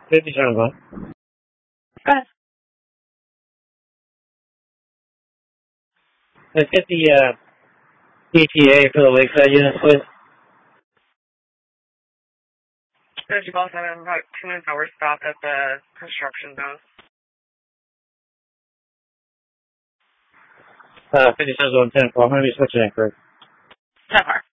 57 Good. Let's get the ETA for the Lakeside units, please. Did you both have about 2 minutes hour stop at the construction zone? 57 10 4. I'm going to be switching it, correct? That far.